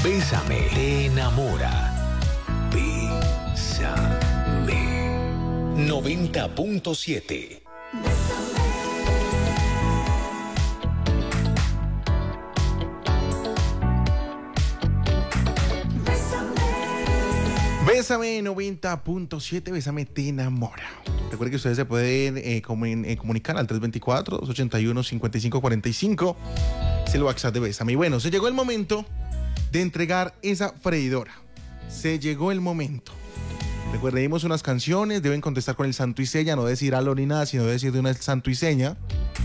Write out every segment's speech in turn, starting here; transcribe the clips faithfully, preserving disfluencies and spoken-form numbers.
Bésame, te enamora. Bésame. noventa punto siete. Bésame noventa punto siete, Bésame te enamora. Recuerden que ustedes se pueden eh, comun- eh, comunicar al tres dos cuatro, dos ocho uno, cinco cinco cuatro cinco. Es el WhatsApp de Bésame. Y bueno, se llegó el momento de entregar esa freidora. Se llegó el momento. Recuerden, dimos unas canciones, deben contestar con el santo y seña, no decir algo ni nada, sino decir de una santo y seña.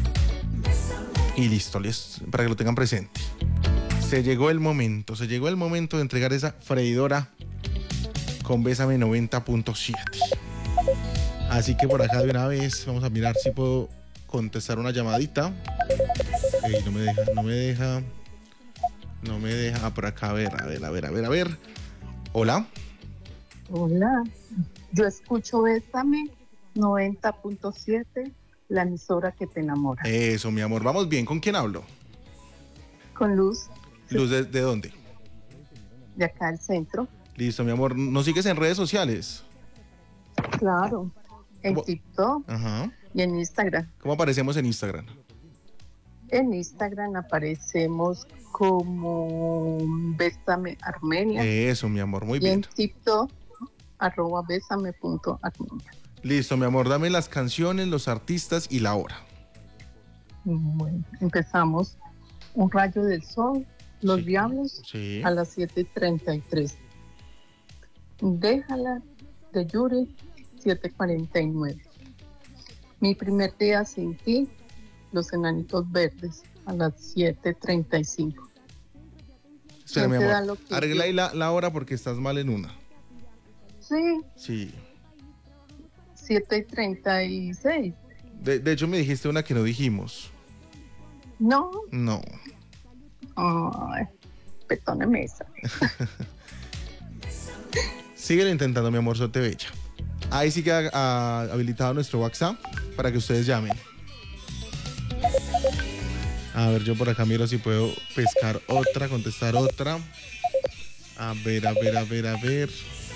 Y listo, les, para que lo tengan presente. Se llegó el momento, se llegó el momento de entregar esa freidora con Bésame noventa punto siete. Así que por acá de una vez vamos a mirar si puedo contestar una llamadita. Ey, no me deja, no me deja. No me deja. Ah, por acá, a ver, a ver, a ver, a ver, a ver. Hola. Hola, yo escucho Bésame noventa punto siete, la emisora que te enamora. Eso, mi amor. Vamos bien. ¿Con quién hablo? Con Luz. Luz, ¿de, de dónde? De acá al centro. Listo, mi amor. ¿Nos sigues en redes sociales? Claro, en ¿Cómo? TikTok Ajá. y en Instagram. ¿Cómo aparecemos en Instagram? En Instagram aparecemos como Bésame Armenia. Eso, mi amor. Muy y bien. en TikTok, arroba bésame punto armenia. Listo, mi amor. Dame las canciones, los artistas y la hora. Bueno, empezamos. Un rayo del sol, Los Sí. Diablos, Sí. a las siete y treinta y tres. Déjala, de Yuri, siete cuarenta y nueve. Mi primer día sin ti, Los Enanitos Verdes, a las siete treinta y cinco. Espera, mi ¿Quién te da amor. lo que Arregla ahí yo- la, la hora porque estás mal en una. Sí, Sí. siete y treinta y seis. De, de hecho, me dijiste una que no dijimos. No, No. ay, petone mesa. Síguelo intentando, mi amor, sote bella. Ahí sí queda ah, habilitado nuestro WhatsApp para que ustedes llamen. A ver, yo por acá miro si puedo pescar otra, contestar otra. A ver, a ver, a ver, a ver.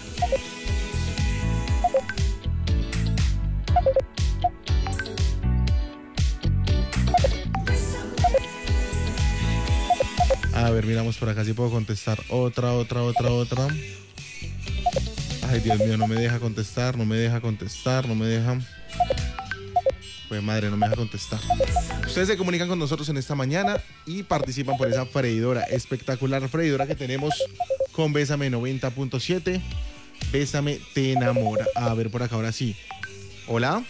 A ver, miramos por acá si puedo contestar otra, otra, otra, otra. Ay, Dios mío, no me deja contestar, no me deja contestar, no me deja. Pues madre, no me deja contestar. Ustedes se comunican con nosotros en esta mañana y participan por esa freidora, espectacular freidora que tenemos con Bésame noventa punto siete. Bésame te enamora. A ver por acá, ahora sí. Hola.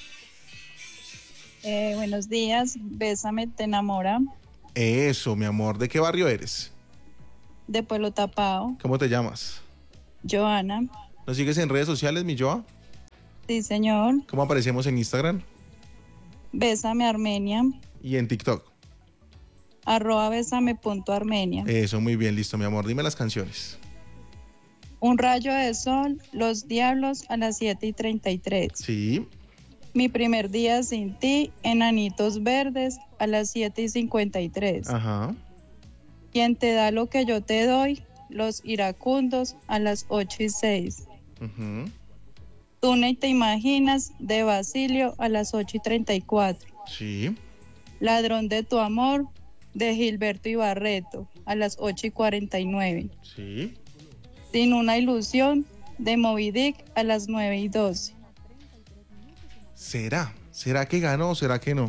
Eh, buenos días, Bésame te enamora, Eso, mi amor. ¿De qué barrio eres? de Pueblo Tapao, ¿Cómo te llamas? Joana. ¿Nos sigues en redes sociales, mi Joa? Sí, señor. ¿Cómo aparecemos en Instagram Bésame Armenia, y en TikTok? arroba bésame punto armenia. Eso, muy bien, listo, mi amor. Dime las canciones. Un rayo de sol, Los Diablos, a las siete y treinta y tres. Sí. Mi primer día sin ti, Enanitos Verdes, a las siete y cincuenta y tres. Ajá. Quien te da lo que yo te doy, Los Iracundos, a las ocho y seis. Uh-huh. Tú ni te imaginas, de Basilio, a las ocho y treinta y cuatro. Sí. Ladrón de tu amor, de Gilberto Ibarreto, a las ocho y cuarenta y nueve. Sí. Sin una ilusión, de Moby Dick, a las nueve y doce. ¿Será? ¿Será que ganó o será que no?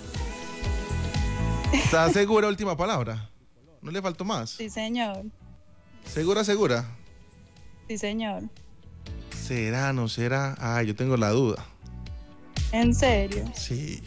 ¿Estás segura, última palabra? ¿No le faltó más? Sí, señor. ¿Segura, segura? Sí, señor. ¿Será, no será? Ah, yo tengo la duda. ¿En serio? Sí.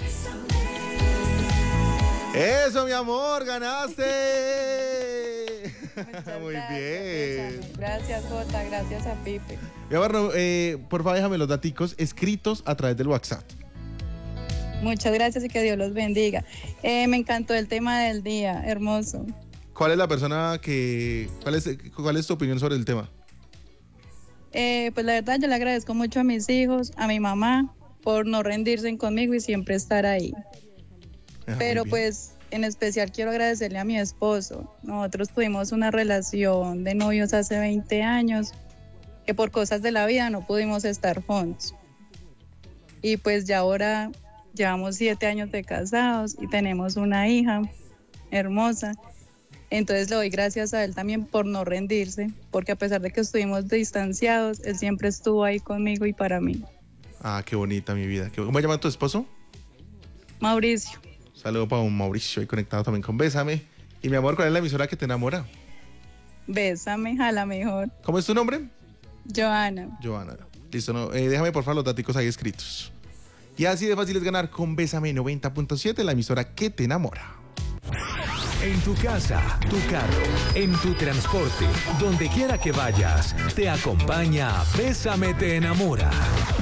¡Eso, mi amor! ¡Ganaste! Muchas Muy gracias, bien. Bésame. Gracias, Jota. Gracias a Pipe. Mi amor, no, eh, por favor, déjame los daticos escritos a través del WhatsApp. Muchas gracias y que Dios los bendiga. Eh, me encantó el tema del día. Hermoso. ¿Cuál es la persona que... ¿Cuál es, cuál es tu opinión sobre el tema? Eh, pues la verdad, yo le agradezco mucho a mis hijos, a mi mamá, por no rendirse conmigo y siempre estar ahí. Ah, Pero muy bien. pues en especial quiero agradecerle a mi esposo. Nosotros tuvimos una relación de novios hace veinte años, que por cosas de la vida no pudimos estar juntos. Y pues ya ahora llevamos siete años de casados y tenemos una hija hermosa. Entonces le doy gracias a él también por no rendirse, porque a pesar de que estuvimos distanciados, él siempre estuvo ahí conmigo y para mí. Ah, qué bonita mi vida. ¿Cómo se llama tu esposo? Mauricio. Saludo para un Mauricio ahí conectado también con Bésame. Y mi amor, ¿cuál es la emisora que te enamora? Bésame, a la mejor. ¿Cómo es tu nombre? Joana. Joana. Listo, no, eh, déjame por favor los datos ahí escritos. Y así de fácil es ganar con Bésame noventa punto siete, la emisora que te enamora. En tu casa, tu carro, en tu transporte, donde quiera que vayas, te acompaña Bésame te enamora.